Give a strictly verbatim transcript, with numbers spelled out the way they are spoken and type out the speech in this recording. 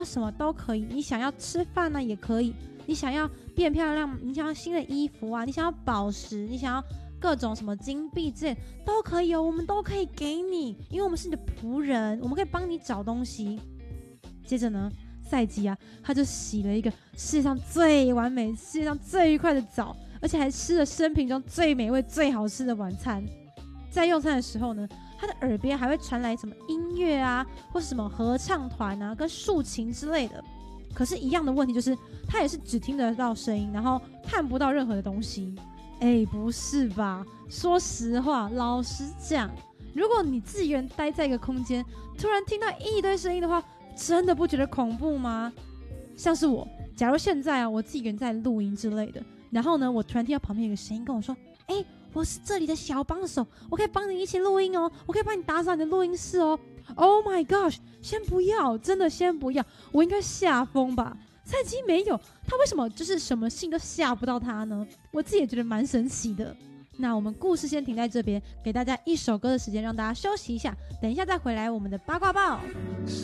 什么都可以，你想要吃饭呢、也可以，你想要变漂亮，你想要新的衣服啊，你想要宝石，你想要各种什么金币之类都可以哦，我们都可以给你，因为我们是你的仆人，我们可以帮你找东西。接着呢，赛基啊，他就洗了一个世界上最完美、世界上最愉快的澡，而且还吃了生平中最美味、最好吃的晚餐。在用餐的时候呢，他的耳边还会传来什么音乐啊，或是什么合唱团啊，跟竖琴之类的。可是，一样的问题就是，他也是只听得到声音，然后看不到任何的东西。哎，不是吧？说实话，老实讲，如果你自己一个人待在一个空间，突然听到一堆声音的话，真的不觉得恐怖吗？像是我，假如现在啊，我自己一个人在录音之类的，然后呢，我突然听到旁边有个声音跟我说：哎，我是这里的小帮手，我可以帮你一起录音哦，我可以帮你打扫你的录音室哦。Oh my gosh！ 先不要，真的先不要，我应该吓疯吧？赛基没有，他为什么就是什么信都吓不到他呢？我自己也觉得蛮神奇的。那我们故事先停在这边，给大家一首歌的时间，让大家休息一下，等一下再回来我们的八卦报。